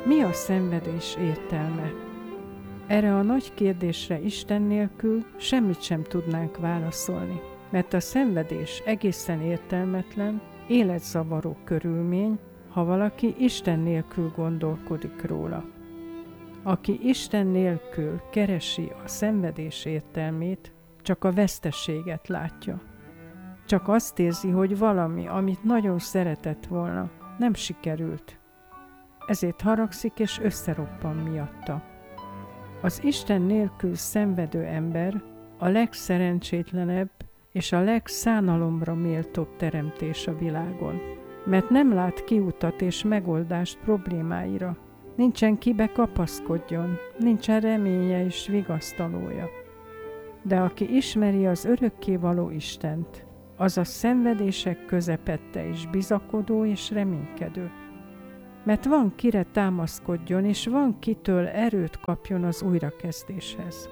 Mi a szenvedés értelme? Erre a nagy kérdésre Isten nélkül semmit sem tudnánk válaszolni, mert a szenvedés egészen értelmetlen, életzavaró körülmény, ha valaki Isten nélkül gondolkodik róla. Aki Isten nélkül keresi a szenvedés értelmét, csak a veszteséget látja. Csak azt érzi, hogy valami, amit nagyon szeretett volna, nem sikerült. Ezért haragszik és összeroppan miatta. Az Isten nélkül szenvedő ember a legszerencsétlenebb és a legszánalomra méltóbb teremtés a világon, mert nem lát kiutat és megoldást problémáira. Nincsen kibe kapaszkodjon, nincsen reménye és vigasztalója. De aki ismeri az örökkévaló Istent, az a szenvedések közepette is bizakodó és reménykedő. Mert van kire támaszkodjon, és van kitől erőt kapjon az újrakezdéshez.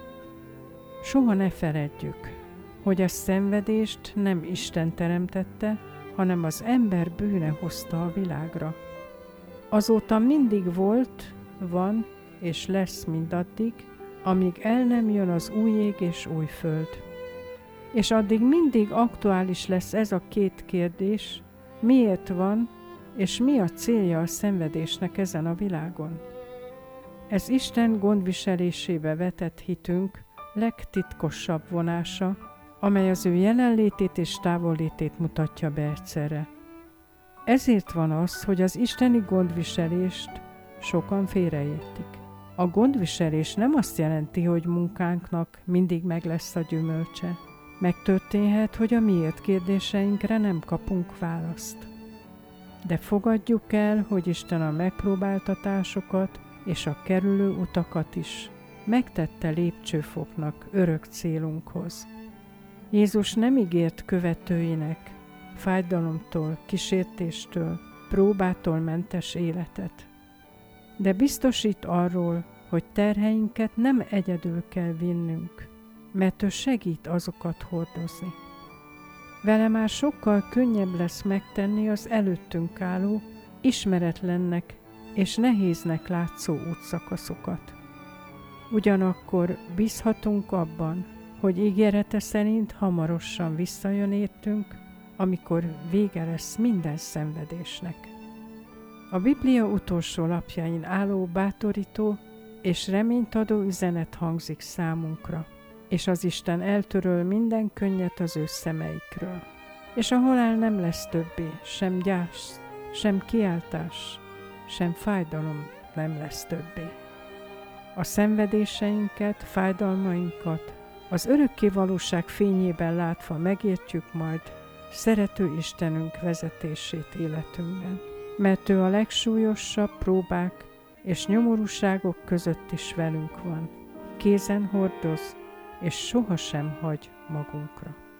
Soha ne feledjük, hogy a szenvedést nem Isten teremtette, hanem az ember bűne hozta a világra. Azóta mindig volt, van és lesz mindaddig, amíg el nem jön az új ég és új föld. És addig mindig aktuális lesz ez a két kérdés, miért van, és mi a célja a szenvedésnek ezen a világon. Ez Isten gondviselésébe vetett hitünk legtitkosabb vonása, amely az ő jelenlétét és távollétét mutatja be egyszerre. Ezért van az, hogy az isteni gondviselést sokan félreértik. A gondviselés nem azt jelenti, hogy munkánknak mindig meg lesz a gyümölcse. Megtörténhet, hogy a miért kérdéseinkre nem kapunk választ. De fogadjuk el, hogy Isten a megpróbáltatásokat és a kerülő utakat is megtette lépcsőfoknak örök célunkhoz. Jézus nem ígért követőinek fájdalomtól, kísértéstől, próbától mentes életet, de biztosít arról, hogy terheinket nem egyedül kell vinnünk, mert ő segít azokat hordozni. Vele már sokkal könnyebb lesz megtenni az előttünk álló, ismeretlennek és nehéznek látszó útszakaszokat. Ugyanakkor bízhatunk abban, hogy ígérete szerint hamarosan visszajön értünk, amikor vége lesz minden szenvedésnek. A Biblia utolsó lapjain álló bátorító és reményt adó üzenet hangzik számunkra, és az Isten eltöröl minden könnyet az ő szemeikről. És a halál nem lesz többé, sem gyász, sem kiáltás, sem fájdalom nem lesz többé. A szenvedéseinket, fájdalmainkat az örökké valóság fényében látva megértjük majd szerető Istenünk vezetését életünkben, mert ő a legsúlyosabb próbák és nyomorúságok között is velünk van. Kézen hordoz, és sohasem hagy magunkra.